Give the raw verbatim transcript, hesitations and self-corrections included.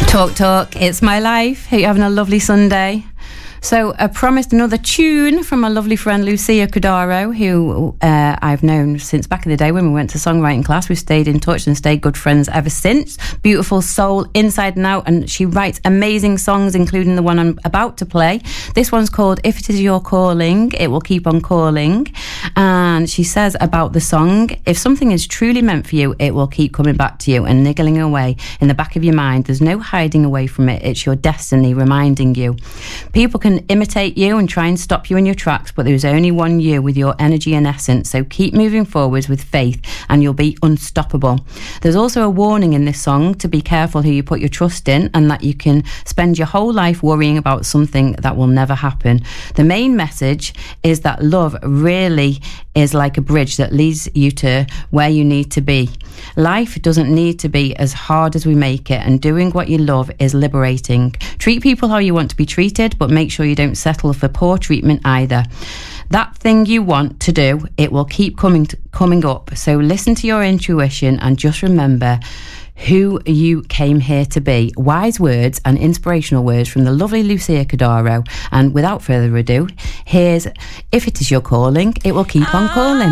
Talk Talk, it's my life. Hope you're having a lovely Sunday. So I promised another tune from my lovely friend Lucia Cordaro, who uh, I've known since back in the day when we went to songwriting class. We've stayed in touch and stayed good friends ever since. Beautiful soul inside and out, and she writes amazing songs, including the one I'm about to play. This one's called If It Is Your Calling, It Will Keep On Calling. And she says about the song, if something is truly meant for you, it will keep coming back to you and niggling away in the back of your mind. There's no hiding away from it. It's your destiny reminding you. People can imitate you and try and stop you in your tracks, but there's only one you with your energy and essence. So keep moving forwards with faith and you'll be unstoppable. There's also a warning in this song to be careful who you put your trust in, and that you can spend your whole life worrying about something that will never happen. The main message is that love really is like a bridge that leads you to where you need to be. Life doesn't need to be as hard as we make it, and doing what you love is liberating. Treat people how you want to be treated, but make sure you don't settle for poor treatment either. That thing you want to do, it will keep coming to, coming up. So listen to your intuition and just remember who you came here to be. Wise words and inspirational words from the lovely Lucia Cordaro. And without further ado, here's If It Is Your Calling, It Will Keep On Calling.